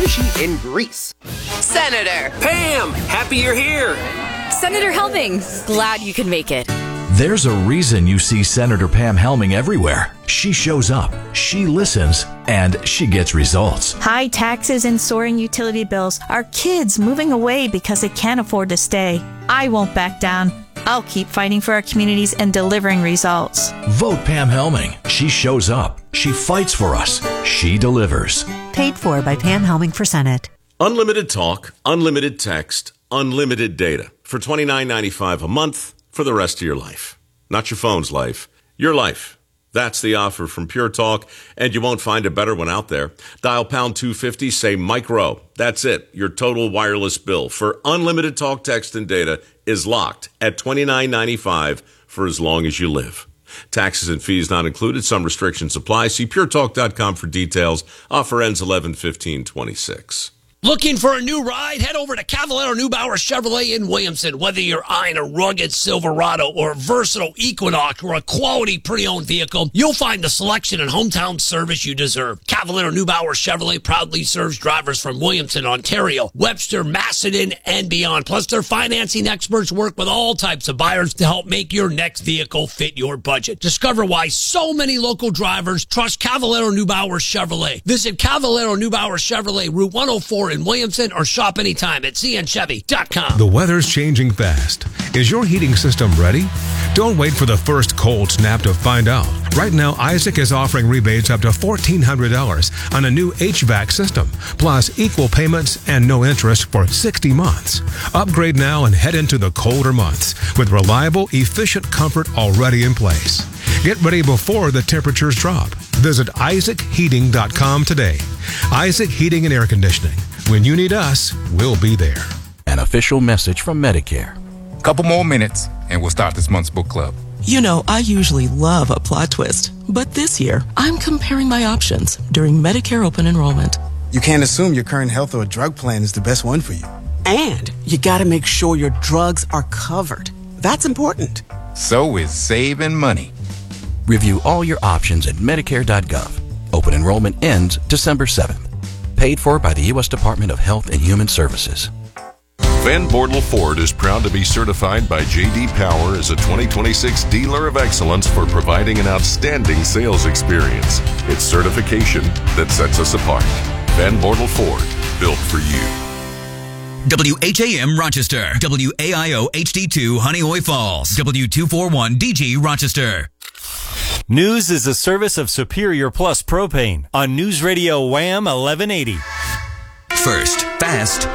sushi in Greece. Senator Pam, happy you're here. Senator Helming, glad you could make it. There's a reason you see Senator Pam Helming everywhere. She shows up, she listens, and she gets results. High taxes and soaring utility bills. Our kids moving away because they can't afford to stay. I won't back down. I'll keep fighting for our communities and delivering results. Vote Pam Helming. She shows up. She fights for us. She delivers. Paid for by Pam Helming for Senate. Unlimited talk, unlimited text, unlimited data for $29.95 a month for the rest of your life. Not your phone's life, your life. That's the offer from Pure Talk, and you won't find a better one out there. Dial pound 250, say micro. That's it. Your total wireless bill for unlimited talk, text, and data is locked at $29.95 for as long as you live. Taxes and fees not included. Some restrictions apply. See puretalk.com for details. Offer ends 11/15/26. Looking for a new ride? Head over to Cavallaro Neubauer Chevrolet in Williamson. Whether you're eyeing a rugged Silverado or a versatile Equinox or a quality pre-owned vehicle, you'll find the selection and hometown service you deserve. Cavallaro Neubauer Chevrolet proudly serves drivers from Williamson, Ontario, Webster, Macedon, and beyond. Plus, their financing experts work with all types of buyers to help make your next vehicle fit your budget. Discover why so many local drivers trust Cavallaro Neubauer Chevrolet. Visit Cavallaro Neubauer Chevrolet, Route 104 in Williamson, or shop anytime at cnchevy.com. The weather's changing fast. Is your heating system ready? Don't wait for the first cold snap to find out. Right now, Isaac is offering rebates up to $1,400 on a new HVAC system, plus equal payments and no interest for 60 months. Upgrade now and head into the colder months with reliable, efficient comfort already in place. Get ready before the temperatures drop. Visit IsaacHeating.com today. Isaac Heating and Air Conditioning. When you need us, we'll be there. An official message from Medicare. Couple more minutes, and we'll start this month's book club. You know, I usually love a plot twist, but this year, I'm comparing my options during Medicare open enrollment. You can't assume your current health or drug plan is the best one for you. And you gotta make sure your drugs are covered. That's important. So is saving money. Review all your options at Medicare.gov. Open enrollment ends December 7th. Paid for by the U.S. Department of Health and Human Services. Van Bortle Ford is proud to be certified by J.D. Power as a 2026 Dealer of Excellence for providing an outstanding sales experience. It's certification that sets us apart. Van Bortle Ford, built for you. WHAM Rochester, WAIO HD2 Honeoye Falls, W241DG Rochester. News is a service of Superior Plus Propane on News Radio WHAM 1180. First, fast,